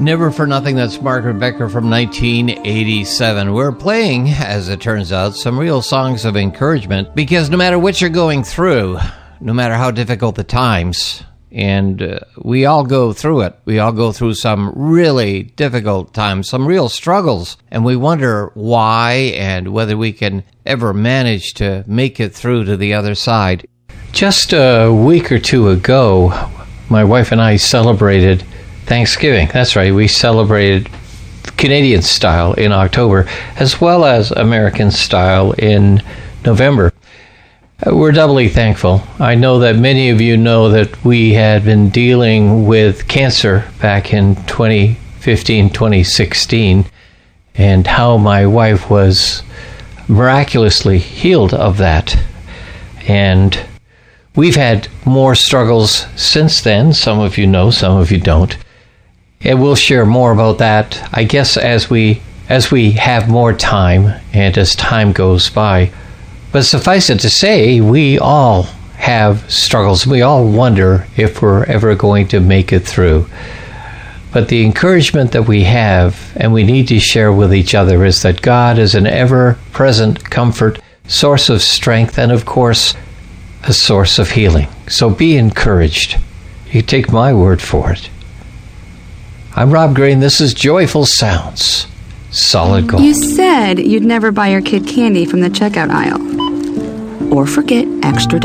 Never for Nothing, that's Margaret Becker from 1987. We're playing, as it turns out, some real songs of encouragement, because no matter what you're going through, no matter how difficult the times, and we all go through it. We all go through some really difficult times, some real struggles, and we wonder why and whether we can ever manage to make it through to the other side. Just a week or two ago, my wife and I celebrated Thanksgiving. That's right, we celebrated Canadian style in October, as well as American style in November. We're doubly thankful. I know that many of you know that we had been dealing with cancer back in 2015, 2016, and how my wife was miraculously healed of that. And we've had more struggles since then. Some of you know, some of you don't. And we'll share more about that, I guess, as we have more time and as time goes by. But suffice it to say, we all have struggles. We all wonder if we're ever going to make it through. But the encouragement that we have, and we need to share with each other, is that God is an ever-present comfort, source of strength, and of course, a source of healing. So be encouraged. You take my word for it. I'm Rob Gray, and this is Joyful Sounds, Solid Gold. You said you'd never buy your kid candy from the checkout aisle. Or forget extra